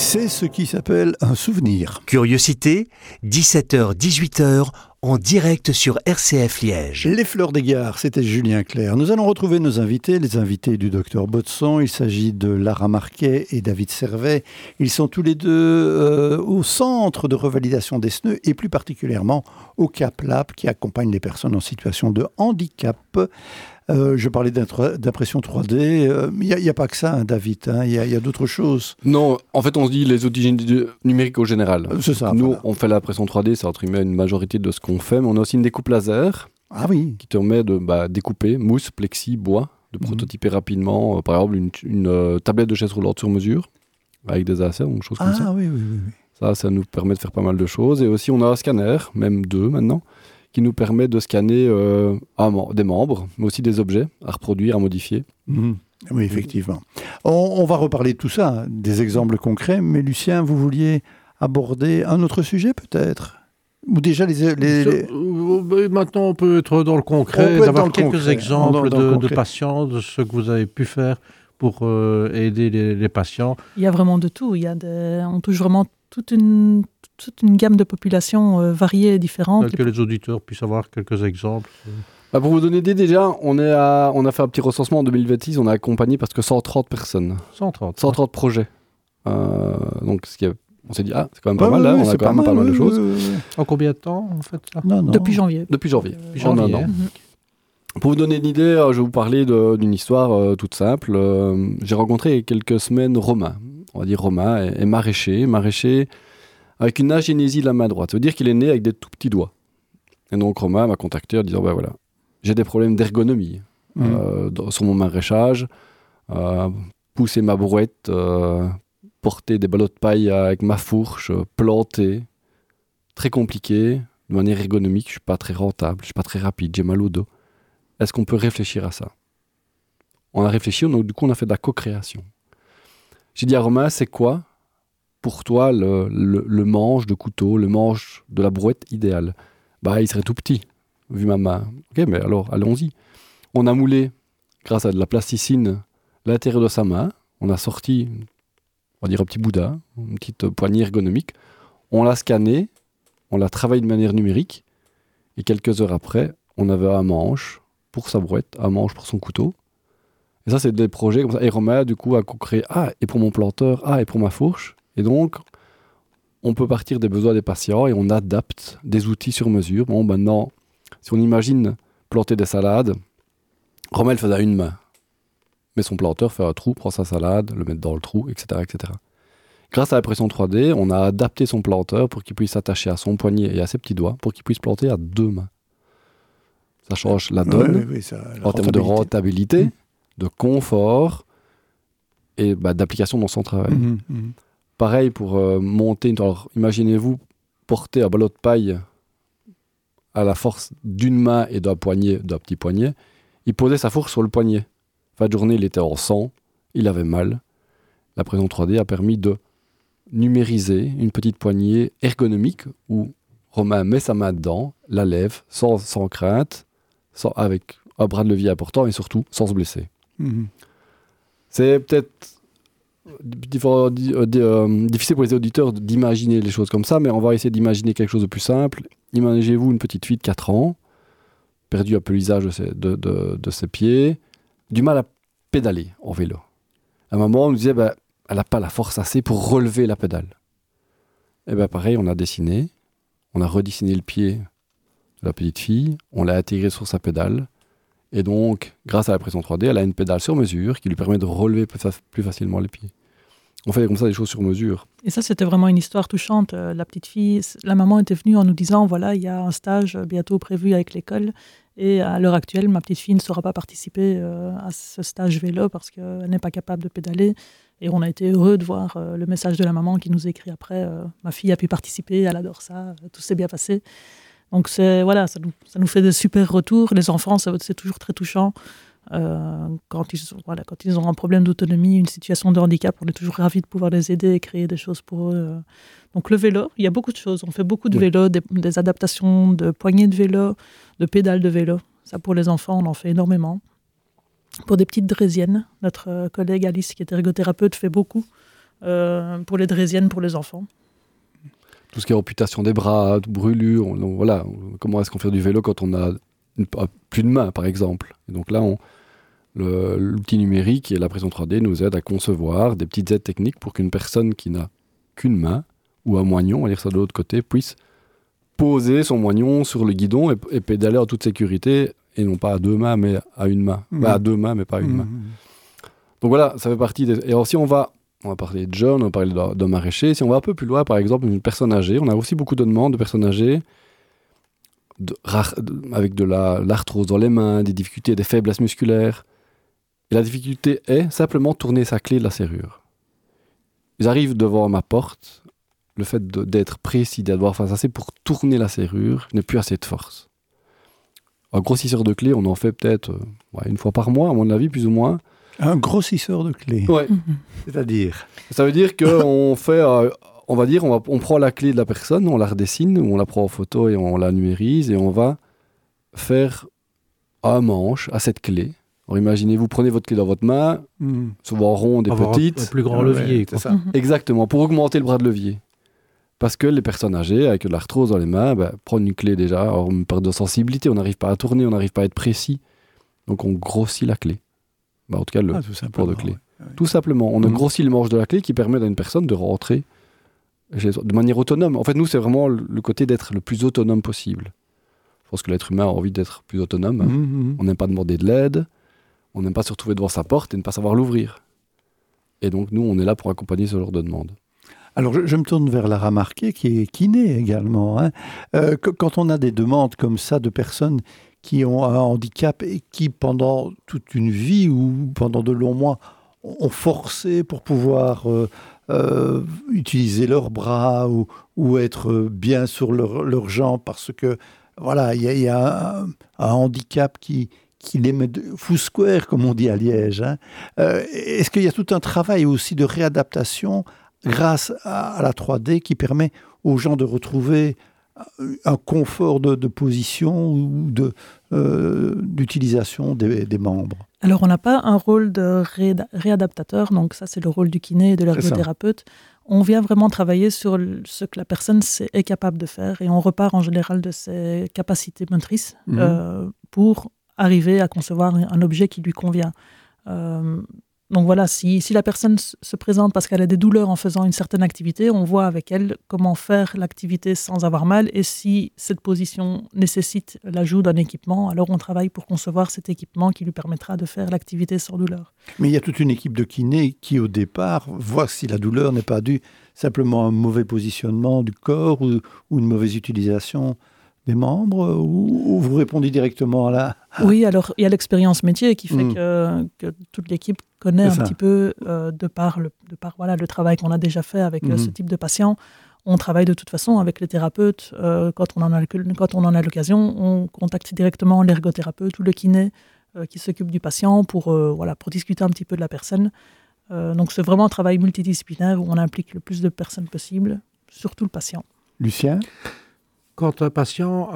C'est ce qui s'appelle un souvenir. Curiosité, 17h-18h, en direct sur RCF Liège. Les fleurs des gares, c'était Julien Clerc. Nous allons retrouver nos invités, les invités du docteur Baudson. Il s'agit de Lara Marquet et David Servet. Ils sont tous les deux au centre de revalidation des SNEU et plus particulièrement au CAP-LAB qui accompagne les personnes en situation de handicap. Je parlais d'impression 3D. Il n'y a pas que ça, hein, David. Il y a d'autres choses. Non, en fait, on se dit les outils numériques au général. C'est ça. Nous, voilà. on fait l'impression 3D, ça entraîne une majorité de ce qu'on fait. Mais on a aussi une découpe laser qui te permet de découper mousse, plexi, bois, de prototyper rapidement. Par exemple, une tablette de chaise roulante sur mesure avec des ASR, donc choses comme ça. Ah oui. Ça nous permet de faire pas mal de choses. Et aussi, on a un scanner, même 2 maintenant, qui nous permet de scanner des membres, mais aussi des objets à reproduire, à modifier. Oui, effectivement. On va reparler de tout ça, des exemples concrets, mais Lucien, vous vouliez aborder un autre sujet peut-être ? Ou déjà Maintenant, on peut être dans le concret, d'avoir quelques exemples de patients, de ce que vous avez pu faire pour aider les patients. Il y a vraiment de tout. On touche vraiment toute une gamme de populations variées et différentes. Que les auditeurs puissent avoir quelques exemples. Pour vous donner des idées, déjà, on a fait un petit recensement en 2026, on a accompagné presque 130 personnes. 130 projets. Donc, on s'est dit, c'est quand même pas mal, là, on a quand même pas mal de choses. En combien de temps, en fait ça ? Non. Depuis janvier. En un an. Pour vous donner une idée, je vais vous parler d'une histoire toute simple. J'ai rencontré il y a quelques semaines Romain. On va dire Romain est maraîcher avec une agénésie de la main droite. Ça veut dire qu'il est né avec des tout petits doigts. Et donc Romain m'a contacté en disant, voilà, j'ai des problèmes d'ergonomie sur mon maraîchage, pousser ma brouette, porter des ballots de paille avec ma fourche, planter, très compliqué, de manière ergonomique, je ne suis pas très rentable, je ne suis pas très rapide, j'ai mal au dos. Est-ce qu'on peut réfléchir à ça ? On a réfléchi, donc du coup on a fait de la co-création. J'ai dit à Romain, c'est quoi pour toi le manche de couteau, le manche de la brouette idéal ? Il serait tout petit, vu ma main. Ok, mais alors, allons-y. On a moulé, grâce à de la plasticine, l'intérieur de sa main. On a sorti, on va dire un petit Bouddha, une petite poignée ergonomique. On l'a scanné, on l'a travaillé de manière numérique. Et quelques heures après, on avait un manche pour sa brouette, un manche pour son couteau. Et ça, c'est des projets comme ça. Et Romain, du coup, a co-créé, et pour mon planteur, et pour ma fourche. Et donc, on peut partir des besoins des patients et on adapte des outils sur mesure. Bon, maintenant, si on imagine planter des salades, Romain le faisait à une main. Mais son planteur fait un trou, prend sa salade, le met dans le trou, etc., etc. Grâce à l'impression 3D, on a adapté son planteur pour qu'il puisse s'attacher à son poignet et à ses petits doigts pour qu'il puisse planter à 2 mains. Ça change la donne en termes de rentabilité, de confort et d'application dans son travail. Pareil pour monter. Alors, imaginez-vous porter un ballot de paille à la force d'une main et d'un petit poignet. Il posait sa fourche sur le poignet. Fin de journée, il était en sang, il avait mal. L'impression 3D a permis de numériser une petite poignée ergonomique où Romain met sa main dedans, la lève sans crainte, avec un bras de levier important et surtout sans se blesser. C'est peut-être difficile pour les auditeurs d'imaginer les choses comme ça, mais on va essayer d'imaginer quelque chose de plus simple. Imaginez-vous une petite fille de 4 ans, perdue un peu l'usage de ses pieds, du mal à pédaler en vélo. À un moment, on nous disait, elle n'a pas la force assez pour relever la pédale. Et pareil, on a redessiné le pied de la petite fille, on l'a intégré sur sa pédale, et donc, grâce à l'impression 3D, elle a une pédale sur mesure qui lui permet de relever plus facilement les pieds. On fait comme ça des choses sur mesure. Et ça, c'était vraiment une histoire touchante. La petite fille, la maman était venue en nous disant, voilà, il y a un stage bientôt prévu avec l'école. Et à l'heure actuelle, ma petite fille ne saura pas participer à ce stage vélo parce qu'elle n'est pas capable de pédaler. Et on a été heureux de voir le message de la maman qui nous écrit après. Ma fille a pu participer, elle adore ça, tout s'est bien passé. Donc ça nous fait de super retours. Les enfants, c'est toujours très touchant. Quand ils ont un problème d'autonomie, une situation de handicap, on est toujours ravis de pouvoir les aider et créer des choses pour eux. Donc le vélo, il y a beaucoup de choses. On fait beaucoup de vélo, des adaptations de poignées de vélo, de pédales de vélo. Ça, pour les enfants, on en fait énormément. Pour des petites draisiennes, notre collègue Alice, qui est ergothérapeute, fait beaucoup pour les draisiennes, pour les enfants. Tout ce qui est amputation des bras, brûlure, voilà. Comment est-ce qu'on fait du vélo quand on a plus de main, par exemple. Et donc là, l'outil numérique et la pression 3D nous aident à concevoir des petites aides techniques pour qu'une personne qui n'a qu'une main, ou un moignon, on va dire ça de l'autre côté, puisse poser son moignon sur le guidon et pédaler en toute sécurité, et non pas à deux mains, mais à une main. À deux mains, mais pas à une main. Donc voilà, ça fait partie des... Et alors si on va parler de jeunes, on va parler de maraîchers. Si on va un peu plus loin, par exemple, une personne âgée, on a aussi beaucoup de demandes de personnes âgées avec de l'arthrose dans les mains, des difficultés, des faiblesses musculaires. Et la difficulté est simplement tourner sa clé de la serrure. Ils arrivent devant ma porte, le fait d'être précis, d'avoir face assez pour tourner la serrure, je n'ai plus assez de force. Un grossisseur de clé, on en fait peut-être une fois par mois, à mon avis, plus ou moins. Un grossisseur de clé. Ouais. C'est-à-dire Ça veut dire qu'on fait, on va dire, on prend la clé de la personne, on la redessine, ou on la prend en photo et on la numérise, et on va faire un manche à cette clé. Alors imaginez, vous prenez votre clé dans votre main, souvent ronde et petite. Un plus grand levier. C'est ça. Exactement, pour augmenter le bras de levier. Parce que les personnes âgées, avec de l'arthrose dans les mains, prendre une clé déjà, alors on perd de sensibilité, on n'arrive pas à tourner, on n'arrive pas à être précis. Donc on grossit la clé. En tout cas, le port de clé. Ouais. Tout simplement, on a grossi le manche de la clé qui permet à une personne de rentrer de manière autonome. En fait, nous, c'est vraiment le côté d'être le plus autonome possible. Je pense que l'être humain a envie d'être plus autonome. On n'aime pas demander de l'aide, on n'aime pas se retrouver devant sa porte et ne pas savoir l'ouvrir. Et donc, nous, on est là pour accompagner ce genre de demande. Alors, je me tourne vers Lara Marquet, qui est kiné également. Quand on a des demandes comme ça de personnes qui ont un handicap et qui, pendant toute une vie ou pendant de longs mois, ont forcé pour pouvoir utiliser leurs bras ou être bien sur leurs jambes parce que, voilà, il y a un handicap qui les met fou square, comme on dit à Liège. Est-ce qu'il y a tout un travail aussi de réadaptation grâce à la 3D qui permet aux gens de retrouver un confort de position ou d'utilisation des membres? Alors, on n'a pas un rôle de réadaptateur, donc ça, c'est le rôle du kiné et de l'ergothérapeute. On vient vraiment travailler sur ce que la personne est capable de faire et on repart en général de ses capacités motrices pour arriver à concevoir un objet qui lui convient. Donc voilà, si la personne se présente parce qu'elle a des douleurs en faisant une certaine activité, on voit avec elle comment faire l'activité sans avoir mal. Et si cette position nécessite l'ajout d'un équipement, alors on travaille pour concevoir cet équipement qui lui permettra de faire l'activité sans douleur. Mais il y a toute une équipe de kinés qui, au départ, voit si la douleur n'est pas due simplement à un mauvais positionnement du corps ou une mauvaise utilisation des membres, ou vous répondez directement à la... Oui, alors il y a l'expérience métier qui fait que toute l'équipe connaît un petit peu, de par le travail qu'on a déjà fait avec ce type de patient. On travaille de toute façon avec les thérapeutes. Quand on en a l'occasion, on contacte directement l'ergothérapeute ou le kiné qui s'occupe du patient pour discuter un petit peu de la personne. Donc c'est vraiment un travail multidisciplinaire où on implique le plus de personnes possible, surtout le patient. Lucien ? Quand un patient